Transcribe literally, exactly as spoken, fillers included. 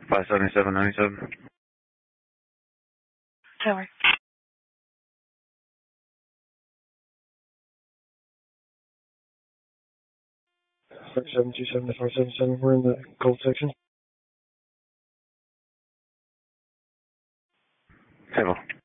five seventy-seven ninety-seven. Tower. five seven two seven to five seven seven, we're in the cold section. Table.